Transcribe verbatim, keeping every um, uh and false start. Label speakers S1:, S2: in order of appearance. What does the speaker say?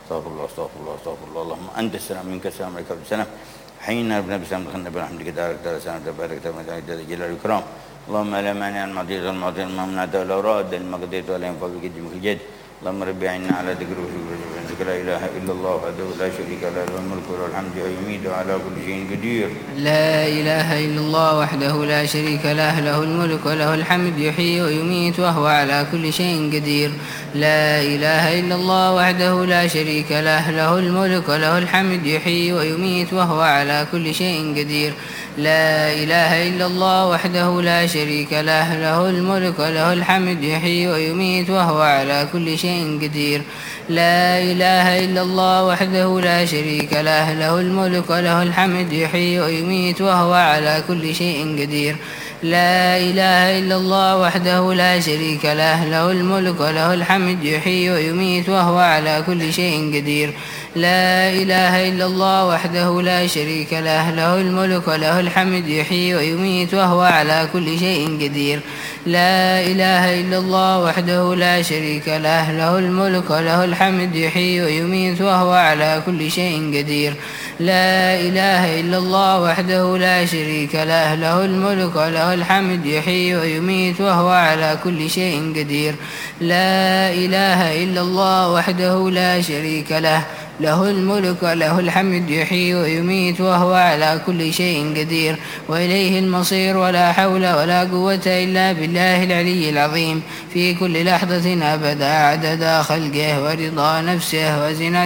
S1: استغفر الله استغفر الله استغفر الله. اللهم أنت السلام منك السلام عليك السلام. حينا بنا بسلام دخلنا برحمتك دارك دار السلام تبارك تبارك جل جلاله الإكرام. اللهم لا مانع المعطي المعطي الممنوع ولا راد المقدير ولا ينفع بك في الجد. اللهم رب عنا على ذكر وشكر لا اله الا الله وحده لا شريك له له الملك وله الحمد ويميت وعلى كل شيء قدير.
S2: لا اله الا الله وحده لا شريك له له الملك وله الحمد يحيي ويميت وهو على كل شيء قدير. لا اله الا الله وحده لا شريك له له الملك وله الحمد يحيي ويميت وهو على كل شيء قدير. لا إله إلا الله وحده لا شريك له له الملك وله الحمد يحيي ويميت وهو على كل شيء قدير. لا إله إلا الله وحده لا شريك له له الملك وله الحمد يحيي ويميت وهو على كل شيء قدير. لا إله إلا الله وحده لا شريك له له الملك وله الحمد يحيي ويميت وهو على كل شيء قدير. لا إله إلا الله وحده لا شريك له له الملك وله الحمد يحيي ويميت وهو على كل شيء قدير. لا إله إلا الله وحده لا شريك له له الملك وله الحمد يحيي ويميت وهو على كل شيء قدير. لا إله إلا الله وحده لا شريك له له الملك وله الحمد يحيي ويميت وهو على كل شيء قدير. لا إله إلا الله وحده لا شريك له له الملك وله الحمد يحيي ويميت وهو على كل شيء قدير. وإليه المصير ولا حول ولا قوة إلا بالله العلي العظيم في كل لحظة أبدا عدد خلقه ورضا نفسه وزنة